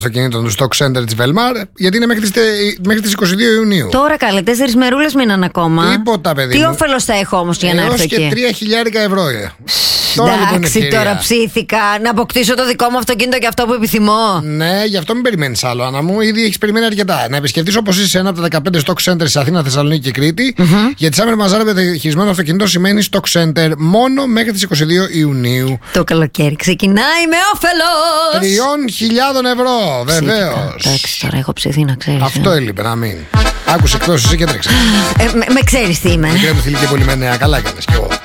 αυτοκινήτων του Stock Center της Velmar, γιατί είναι μέχρι τις 22 Ιουνίου. Τώρα καλέ, 4 μερούλες μείναν ακόμα. Τίποτα, παιδί. Τι όφελος θα έχω όμως για να έρθω εκεί? Και 3.000 ευρώ. Εντάξει, τώρα ψήθηκα να αποκτήσω το δικό μου αυτοκίνητο και αυτό που επιθυμώ. Ναι, γι' αυτό μην περιμένεις άλλο, Άννα μου. Ήδη έχεις περιμένει αρκετά. Να επισκεφτείς όπως είσαι ένα από τα 15 Stock Center σε Αθήνα, Θεσσαλονίκη και Κρήτη. Γιατί Summer Bazaar μεταχειρισμένο αυτοκίνητο σημαίνει Stock Center μόνο μέχρι τις 22 Ιουνίου. Το καλοκαίρι ξεκινάει με όφελος 3.000 ευρώ, βεβαίως. Εντάξει, τώρα έχω ψηθεί, να ξέρεις. Αυτό έλειπε, να μην. Άκουσε εκτός εσύ και τρέξε. Με ξέρεις τι είμαι. Μικρέ μου θέλει και πολύ με νέα, καλά έκανες κι εγώ.